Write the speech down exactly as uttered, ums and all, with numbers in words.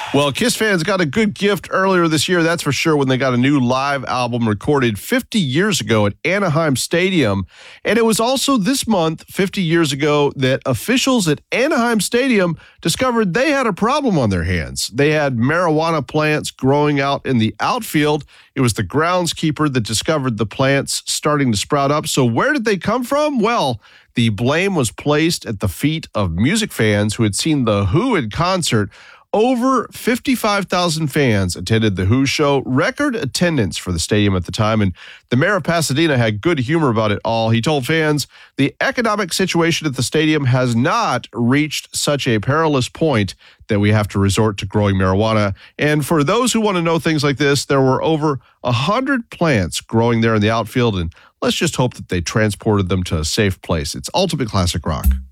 Well, Kiss fans got a good gift earlier this year, that's for sure, when they got a new live album recorded fifty years ago at Anaheim Stadium. And it was also this month, fifty years ago, that officials at Anaheim Stadium discovered they had a problem on their hands. They had marijuana plants growing out in the outfield. It was the groundskeeper that discovered the plants starting to sprout up. So where did they come from? Well, the blame was placed at the feet of music fans who had seen The Who in concert. Over fifty-five thousand fans attended The Who show, record attendance for the stadium at the time, and the mayor of Pasadena had good humor about it all. He told fans, the economic situation at the stadium has not reached such a perilous point that we have to resort to growing marijuana. And for those who want to know things like this, there were over one hundred plants growing there in the outfield, and let's just hope that they transported them to a safe place. It's Ultimate Classic Rock.